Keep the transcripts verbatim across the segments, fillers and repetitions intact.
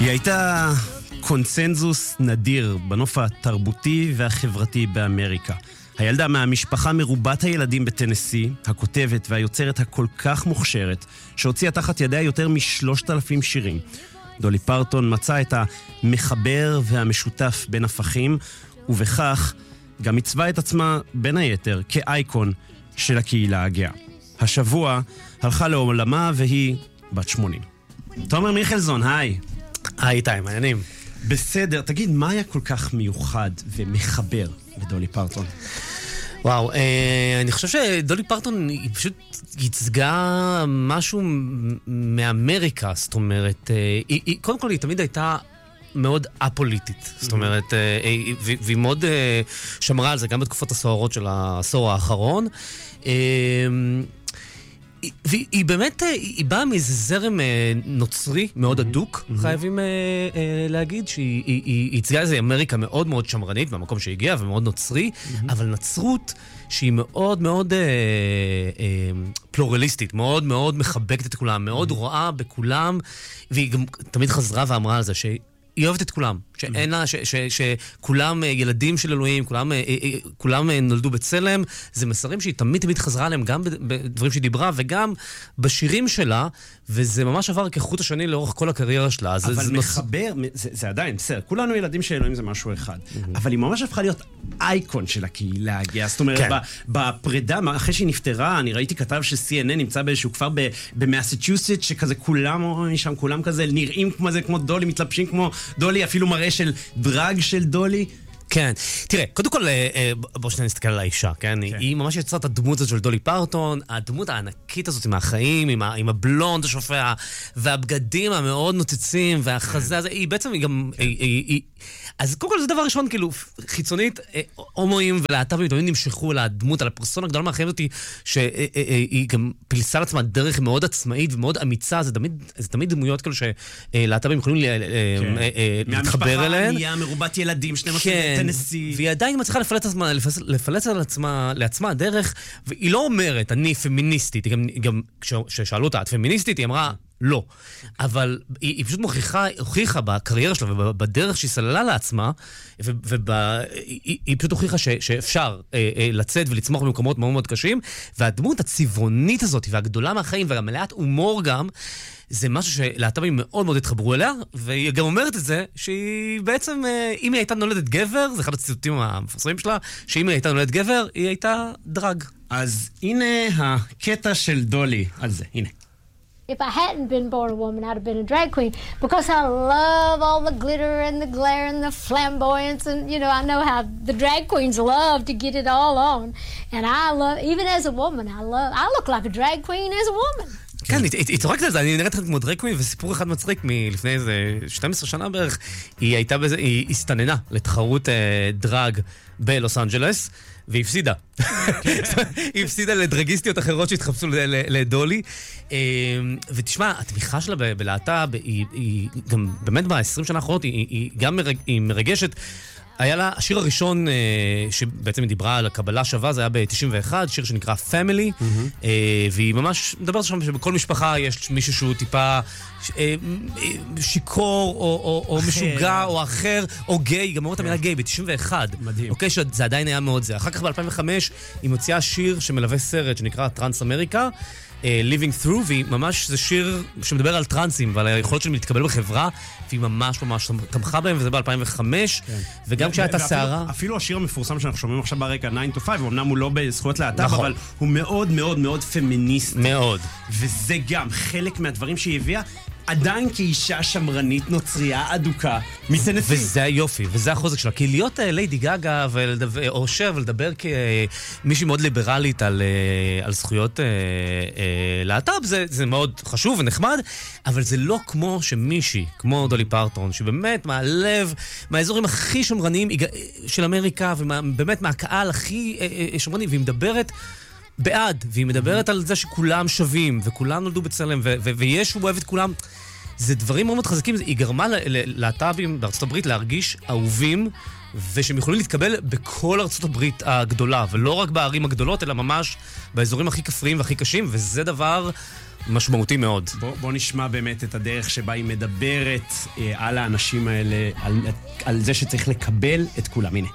היא הייתה קונצנזוס נדיר בנוף התרבותי והחברתי באמריקה. הילדה מהמשפחה מרובת הילדים בטנסי, הכותבת והיוצרת הכל כך מוכשרת, שהוציאה תחת ידיה יותר משלושת אלפים שירים. דולי פרטון מצא את המחבר והמשותף בין הפכים, ובכך גם מצווה את עצמה בין היתר כאייקון של הקהילה הגאה. השבוע הלכה לעולמה והיא בת שמונים. תומר מיכלזון, היי. היי איתי, מעניינים. בסדר, תגיד, מה היה כל כך מיוחד ומחבר בדולי פרטון? וואו, אה, אני חושב שדולי פרטון היא פשוט ייצגה משהו מאמריקה, זאת אומרת, אה, היא, היא, קודם כל היא תמיד הייתה מאוד אפוליטית, זאת אומרת, אה, והיא מאוד אה, שמרה על זה, גם בתקופות הסוערות של העשור האחרון. אה, והיא היא באמת, היא באה מאיזה זרם נוצרי מאוד אדוק, חייבים להגיד, שהיא ייצגה איזה אמריקה מאוד מאוד שמרנית, במקום שהגיעה, ומאוד נוצרי, אבל נצרות שהיא מאוד מאוד פלורליסטית, מאוד מאוד מחבקת את כולם, מאוד רואה בכולם, והיא גם תמיד חזרה ואמרה על זה, שהיא היא אוהבת את כולם, שאין לה, ש, ש, ש, שכולם ילדים של אלוהים, כולם, כולם נולדו בצלם, זה מסרים שהיא תמיד תמיד חזרה עליהם, גם בדברים שהיא דיברה, וגם בשירים שלה, וזה ממש עבר כחוט השני לאורך כל הקריירה שלה. אבל זה, זה מחבר, זה, זה עדיין, בסדר, כולנו ילדים של אלוהים זה משהו אחד, אבל היא ממש הפכה להיות אייקון של הקהילה הגאה, זאת אומרת, כן. בפרידה, אחרי שהיא נפטרה, אני ראיתי כתב ש-סי אן אן נמצא באיזשהו כפר במסצ'וסטס, שכזה כולם, שם כולם כזה נראים כמו זה, כמו דולי, מתלבשים כמו דולי, אפילו מראה של דרג של דולי. כן, תראה, קודם כל בוא שניה נסתכל על האישה, כן? כן. היא ממש יצרה את הדמות הזאת של דולי פרטון, הדמות הענקית הזאת עם החיים, עם, ה, עם הבלונד השופע, והבגדים המאוד נוצצים, והחזה הזה, היא בעצם, היא גם, כן. היא, היא, היא, אז קודם כל זה דבר ראשון, כאילו, חיצונית, הומואים ולהט"בים תמיד נמשכו לדמות, על הפרסונה הגדולה מהחיים הזאת, שהיא גם פילסה לעצמה דרך מאוד עצמאית ומאוד אמיצה, זה תמיד, זה תמיד דמויות כאלו שלהט"בים יכולים להתחבר אליהן. מהמשפחה ענייה, מרובת ילדים, שני מסכים בטנסי. והיא עדיין מצליחה לפלץ עצמה, לפלץ על עצמה, לעצמה דרך, והיא לא אומרת, אני פמיניסטית, היא גם, גם כששאלו אותה, את פמיניסטית, היא אמרה, לא. אבל היא, היא פשוט מוכיחה, הוכיחה בקריירה שלה ובדרך שהיא סללה לעצמה, והיא פשוט הוכיחה ש, שאפשר אה, אה, לצאת ולצמוח במקומות מאוד מאוד קשים, והדמות הצבעונית הזאת והגדולה מהחיים והמלאת הומור גם, זה משהו שלהט"בים מאוד מאוד התחברו אליה, והיא גם אומרת את זה, שהיא בעצם, אם היא הייתה נולדת גבר, זה אחד הציטוטים המפורסמים שלה, שאם היא הייתה נולדת גבר, היא הייתה דרג. אז הנה הקטע של דולי על זה, הנה. If I hadn't been born a woman, I'd have been a drag queen, because I love all the glitter and the glare and the flamboyance, and, you know, I know how the drag queens love to get it all on, and I love, even as a woman, I love, I look like a drag queen as a woman. כן, היא צורקת על זה, אני נראית כמו דרג קווין, וסיפור אחד מצחיק מלפני איזה שתים עשרה שנה בערך, היא הייתה בזה, היא הסתננה לתחרות דרג בלוס אנג'לס, והיא הפסידה. היא הפסידה לדרגיסטיות אחרות שהתחפשו לדולי. ותשמע, התמיכה שלה בלהט"ב, היא גם באמת ב-עשרים שנה האחרונות, היא גם מרגשת. היה לה, השיר הראשון שבעצם היא דיברה על הקבלה שווה, זה היה ב-תשעים ואחת, שיר שנקרא Family, והיא ממש מדברת שם שבכל משפחה יש מישהו שהוא טיפה שיקור, או משוגע, או אחר, או גיי, גם אומרת המילה גיי, ב-תשעים ואחת. מדהים. אוקיי, שזה עדיין היה מאוד זה. אחר כך ב-אלפיים וחמש היא מוציאה שיר שמלווה סרט שנקרא טרנס אמריקה, Living Through, והיא ממש, זה שיר שמדבר על טרנסים ועל היכולת שלהם להתקבל בחברה, והיא ממש ממש תמכה בהם, וזה ב-אלפיים וחמש, וגם כשהייתה סערה. אפילו השיר המפורסם שאנחנו שומעים עכשיו ברקע, nine to five, אמנם הוא לא בזכויות להט"ב, אבל הוא מאוד מאוד מאוד פמיניסט. מאוד. וזה גם חלק מהדברים שהיא הביאה, עדיין כאישה שמרנית נוצריה אדוקה מטנסי. וזה היופי, וזה החוזק שלה. כי להיות ליידי גגה או שר ולדבר כמישהי מאוד ליברלית על, על זכויות להט"ב, זה, זה מאוד חשוב ונחמד, אבל זה לא כמו שמישהי, כמו דולי פרטון, שבאמת מהלב, מהאזורים הכי שמרניים של אמריקה, ובאמת מהקהל הכי שמרני, והיא מדברת בעד, והיא מדברת על זה שכולם שווים, וכולם נולדו בצלם, ו- ו- ויש הוא אוהב את כולם. זה דברים מאוד מאוד חזקים, היא גרמה להט"בים בארצות הברית להרגיש אהובים, ושהם יכולים להתקבל בכל ארצות הברית הגדולה, ולא רק בערים הגדולות, אלא ממש באזורים הכי כפריים והכי קשים, וזה דבר משמעותי מאוד. בוא, בוא נשמע באמת את הדרך שבה היא מדברת אה, על האנשים האלה, על, על זה שצריך לקבל את כולם. הנה.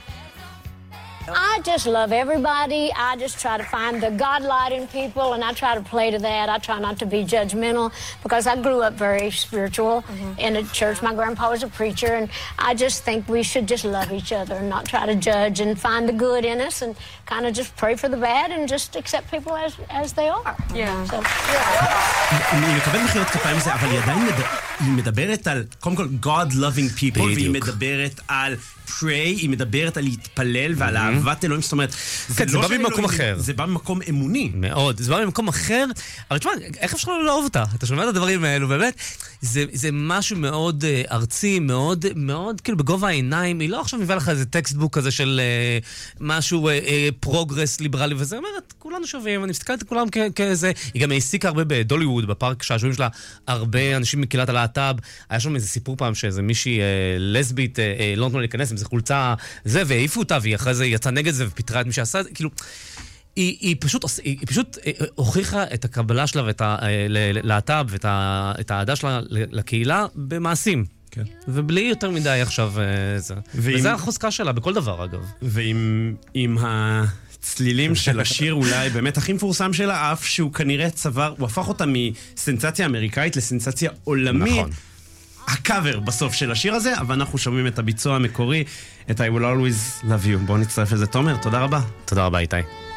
I just love everybody. I just try to find the God light in people, and I try to play to that. I try not to be judgmental because I grew up very spiritual mm-hmm. in a church. My grandpa was a preacher, and I just think we should just love each other and not try to judge and find the good in us and kind of just pray for the bad and just accept people as, as they are. Yeah. So, yeah. אני מקבל מחיאות כפיים לזה, אבל היא עדיין מדברת על, קודם כל, God loving people, והיא מדברת על pray, היא מדברת על להתפלל ועל אהבת אלוהים, זאת אומרת, זה בא ממקום אחר. זה בא ממקום אמוני. מאוד, זה בא ממקום אחר, אבל תשמע, איך אפשר לא לאהוב אותה? אתה שומע את הדברים האלו, באמת, זה משהו מאוד ארצי, מאוד, מאוד, כאילו בגובה העיניים, היא לא עכשיו מביאה לך איזה טקסטבוק כזה של משהו פרוגרס ליברלי, וזה אומרת, כולנו שווים, אני מסתכלת כולם כאיזה, היא גם העסיקה הרבה בדוליווד, בפארק שהשווים שלה, הרבה אנשים מקהילת הלהט"ב, היה שם איזה סיפור פעם שאיזה מישהי לסבית, לא נתנו להיכנס עם זה חולצה, זה, והעיפו אותה, והיא אחרי זה יצאה נגד זה ופיתרה את מי שעשה, כאילו, היא, היא פשוט, היא פשוט הוכיחה את הקבלה שלה ואת הלהט"ב ואת האהדה שלה לקהילה במעשים. כן. ובלי יותר מדי עכשיו זה. ועם... וזה החוזקה שלה בכל דבר, אגב. ועם עם הצלילים של השיר אולי באמת הכי מפורסם שלה, אף שהוא כנראה צבר, הוא הפך אותה מסנסציה אמריקאית לסנסציה עולמית. נכון. הקאבר בסוף של השיר הזה, אבל אנחנו שומעים את הביצוע המקורי, את I will always love you. בואו נצטרף לזה, תומר, תודה רבה. תודה רבה, איתי.